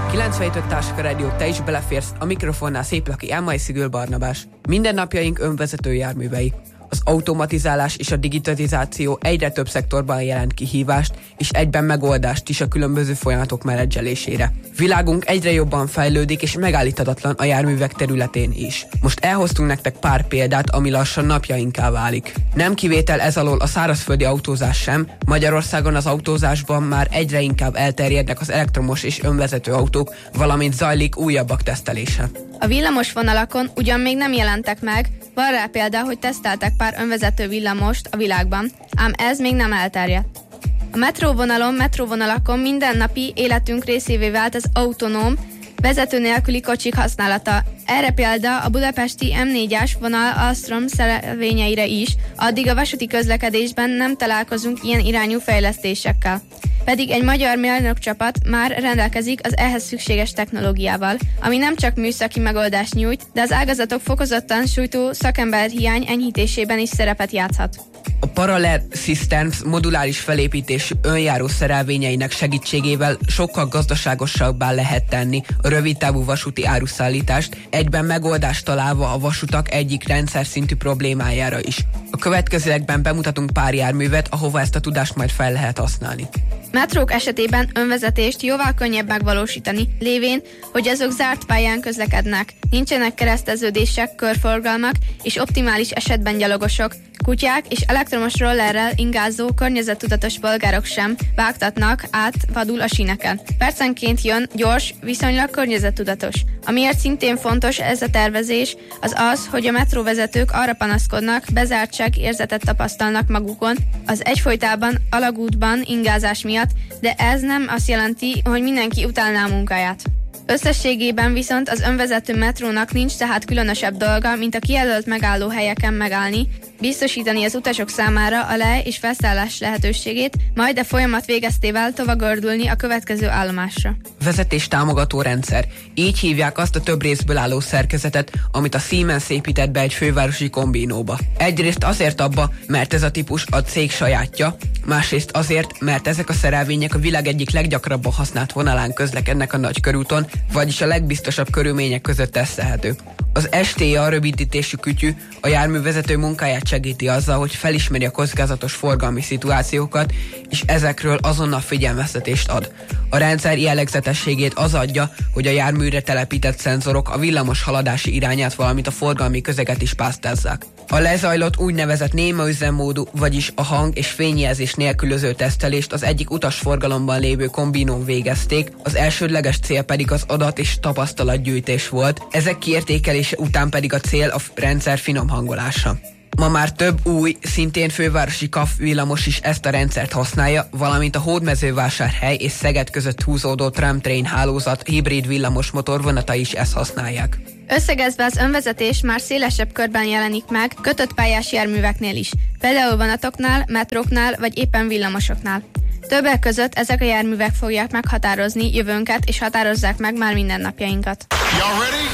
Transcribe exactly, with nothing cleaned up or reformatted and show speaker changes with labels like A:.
A: kilencvenöt Táska Rádió, te is beleférsz, a mikrofonnál Széplaki Elmai Szigül Barnabás. Mindennapjaink önvezető járművei. Az automatizálás és a digitalizáció egyre több szektorban jelent kihívást, és egyben megoldást is a különböző folyamatok menedzselésére. Világunk egyre jobban fejlődik, és megállíthatatlan a járművek területén is. Most elhoztunk nektek pár példát, ami lassan napjainká válik. Nem kivétel ez alól a szárazföldi autózás sem, Magyarországon az autózásban már egyre inkább elterjednek az elektromos és önvezető autók, valamint zajlik újabbak tesztelése.
B: A villamos vonalakon ugyan még nem jelentek meg, van rá példa, hogy teszteltek pár önvezető villamost a világban, ám ez még nem elterjedt. A metróvonalon, metróvonalakon mindennapi életünk részévé vált az autonóm, vezető nélküli kocsik használata. Erre példa a budapesti em négyes vonal Alstom szerelvényeire is, addig a vasúti közlekedésben nem találkozunk ilyen irányú fejlesztésekkel. Pedig egy magyar mérnökcsapat már rendelkezik az ehhez szükséges technológiával, ami nem csak műszaki megoldást nyújt, de az ágazatok fokozottan sújtó szakemberhiány enyhítésében is szerepet játszhat.
A: A Parallel Systems moduláris felépítésű önjáró szerelvényeinek segítségével sokkal gazdaságosabbá lehet tenni a rövidtávú vasúti áruszállítást, egyben megoldást találva a vasutak egyik rendszer szintű problémájára is. A következőekben bemutatunk pár járművet, ahova ezt a tudást majd fel lehet használni.
B: Metrók esetében önvezetést jóval könnyebb megvalósítani, lévén, hogy azok zárt pályán közlekednek, nincsenek kereszteződések, körforgalmak és optimális esetben gyalogosok, kutyák és elektromos rollerrel ingázó környezettudatos polgárok sem vágtatnak át vadul a síneken. Percenként jön gyors, viszonylag környezettudatos. Amiért szintén fontos ez a tervezés, az az, hogy a metróvezetők arra panaszkodnak, bezártság érzetet tapasztalnak magukon az egyfolytában alagútban ingázás miatt, de ez nem azt jelenti, hogy mindenki utálná a munkáját. Összességében viszont az önvezető metrónak nincs tehát különösebb dolga, mint a kijelölt megállóhelyeken megállni, biztosítani az utasok számára a le- és felszállás lehetőségét, majd a folyamat végeztével továbbgördülni a következő állomásra.
A: Vezetés támogató rendszer. Így hívják azt a több részből álló szerkezetet, amit a Siemens épített be egy fővárosi kombinóba. Egyrészt azért abba, mert ez a típus a cég sajátja, másrészt azért, mert ezek a szerelvények a világ egyik leggyakrabban használt vonalán közlekednek a nagykörúton, vagyis a legbiztosabb körülmények között tesztelhető. Az es té á rövidítésű kütyű a járművezető munkáját segíti azzal, hogy felismeri a kockázatos forgalmi szituációkat, és ezekről azonnal figyelmeztetést ad. A rendszer jellegzetességét az adja, hogy a járműre telepített szenzorok a villamos haladási irányát, valamint a forgalmi közeget is pásztázzák. A lezajlott úgynevezett néma üzemmódú, vagyis a hang- és fényjelzés nélkülöző tesztelést az egyik utasforgalomban lévő kombinón végezték, az elsődleges cél pedig az adat- és tapasztalatgyűjtés volt, ezek kiértékelése után pedig a cél a rendszer finom hangolása. Ma már több új, szintén fővárosi ká á ef villamos is ezt a rendszert használja, valamint a Hódmezővásárhely és Szeged között húzódó tramtrain hálózat hibrid villamos motorvonatai is ezt használják.
B: Összegezve az önvezetés már szélesebb körben jelenik meg kötött pályás járműveknél is, például vonatoknál, metróknál vagy éppen villamosoknál. Többek között ezek a járművek fogják meghatározni jövőnket és határozzák meg már mindennapjainkat.